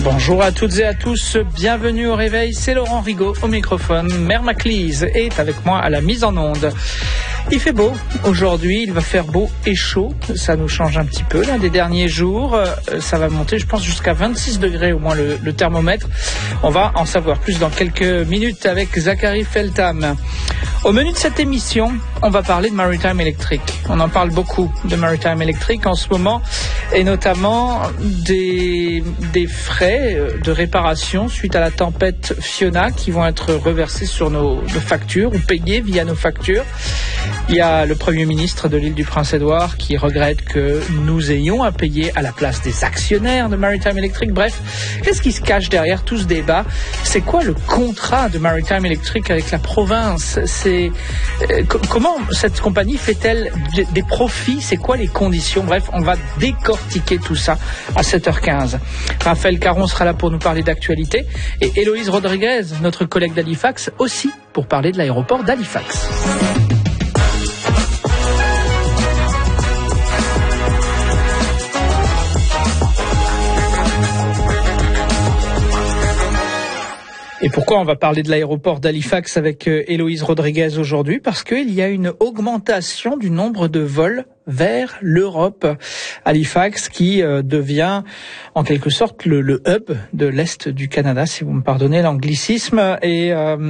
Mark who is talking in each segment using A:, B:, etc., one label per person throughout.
A: Bonjour à toutes et à tous, bienvenue au réveil, c'est Laurent Rigaud au microphone. Mère Maclise est avec moi à la mise en onde. Il fait beau aujourd'hui, il va faire beau et chaud, ça nous change un petit peu l'un des derniers jours, ça va monter je pense jusqu'à 26 degrés au moins le thermomètre. On va en savoir plus dans quelques minutes avec Zachary Feltham. Au menu de cette émission, on va parler de Maritime Electric. On en parle beaucoup de Maritime Electric en ce moment et notamment des frais de réparation suite à la tempête Fiona qui vont être reversés sur nos factures ou payés via nos factures. Il y a le Premier ministre de l'île du Prince-Édouard qui regrette que nous ayons à payer à la place des actionnaires de Maritime Electric. Bref, qu'est-ce qui se cache derrière tout ce débat? C'est quoi le contrat de Maritime Electric avec la province? Comment cette compagnie fait-elle des profits? C'est quoi les conditions? Bref, on va décortiquer tout ça à 7h15. Raphaël Caron sera là pour nous parler d'actualité et Héloïse Rodriguez, notre collègue d'Halifax, aussi pour parler de l'aéroport d'Halifax. Et pourquoi on va parler de l'aéroport d'Halifax avec Héloïse Rodriguez aujourd'hui? Parce qu'il y a une augmentation du nombre de vols vers l'Europe. Halifax qui devient en quelque sorte le hub de l'Est du Canada, si vous me pardonnez l'anglicisme. Et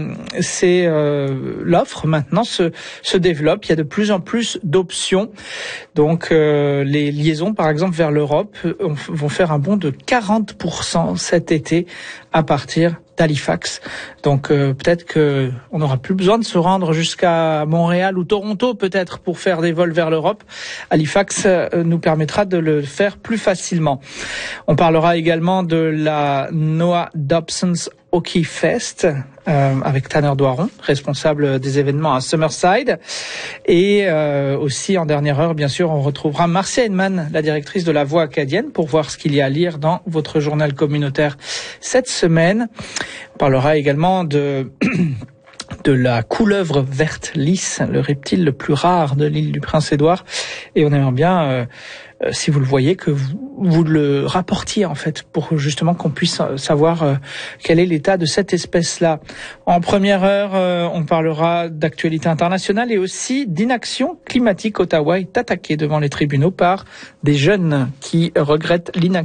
A: l'offre maintenant se développe. Il y a de plus en plus d'options. Donc les liaisons par exemple vers l'Europe vont faire un bond de 40% cet été à partir d'Halifax. Donc peut-être que on n'aura plus besoin de se rendre jusqu'à Montréal ou Toronto peut-être pour faire des vols vers l'Europe. Halifax nous permettra de le faire plus facilement. On parlera également de la Noah Dobson's Hockey Fest avec Tanner Doiron, responsable des événements à Summerside. Et aussi en dernière heure, bien sûr, on retrouvera Marcia Hedman, la directrice de la Voix acadienne, pour voir ce qu'il y a à lire dans votre journal communautaire cette semaine. On parlera également de la couleuvre verte lisse, le reptile le plus rare de l'île du Prince-Édouard. Et on aimerait bien, si vous le voyez, que vous le rapportiez en fait, pour justement qu'on puisse savoir quel est l'état de cette espèce-là. En première heure, on parlera d'actualité internationale et aussi d'inaction climatique. Ottawa est attaqué devant les tribunaux par des jeunes qui regrettent l'inaction